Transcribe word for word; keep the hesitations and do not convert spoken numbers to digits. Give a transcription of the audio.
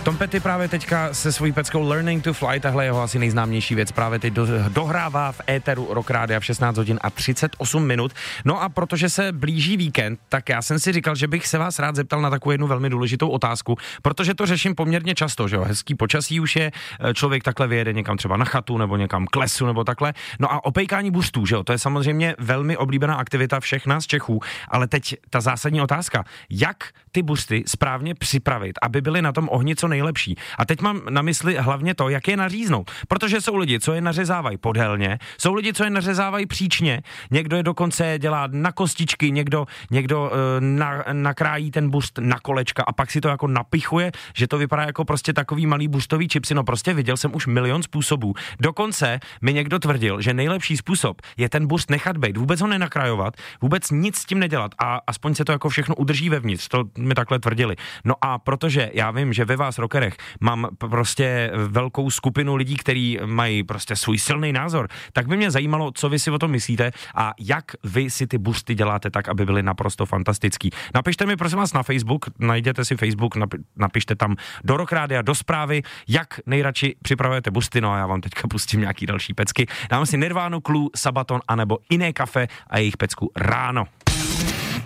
Tom Petty právě teďka se svojí peckou Learning to Fly, tahle jeho asi nejznámější věc, právě teď do, dohrává v éteru Rock Rádia v šestnáct hodin a třicet osm minut. No a protože se blíží víkend, tak já jsem si říkal, že bych se vás rád zeptal na takovou jednu velmi důležitou otázku, protože to řeším poměrně často, že jo, hezký počasí už je, člověk takhle vyjede někam třeba na chatu nebo někam k lesu nebo takhle. No a opejkání bustů, že jo, to je samozřejmě velmi oblíbená aktivita všech nás Čechů, ale teď ta zásadní otázka, jak ty busty správně připravit, aby byly na tom ohni co nejlepší. A teď mám na mysli hlavně to, jak je naříznout, protože jsou lidi, co je nařezávají podélně, jsou lidi, co je nařezávají příčně, někdo je dokonce dělá na kostičky, někdo, někdo e, na, nakrájí ten bust na kolečka a pak si to jako napichuje, že to vypadá jako prostě takový malý bustový čipsy, no prostě viděl jsem už milion způsobů. Dokonce mi někdo tvrdil, že nejlepší způsob je ten bust nechat bejt, vůbec ho nenakrajovat, vůbec nic s tím nedělat a aspoň se to jako všechno udrží vevnitř, to mi takhle tvrdili. No a protože já vím, že ve vás rockerech mám prostě velkou skupinu lidí, kteří mají prostě svůj silný názor, tak by mě zajímalo, co vy si o tom myslíte a jak vy si ty busty děláte tak, aby byly naprosto fantastický. Napište mi prosím vás na Facebook, najděte si Facebook, napi- napište tam do Rock Rádia, do zprávy, jak nejradši připravujete busty, no a já vám teďka pustím nějaký další pecky. Dám si Nirvánu, Clue, Sabaton anebo Iné kafe a jejich pecku Ráno.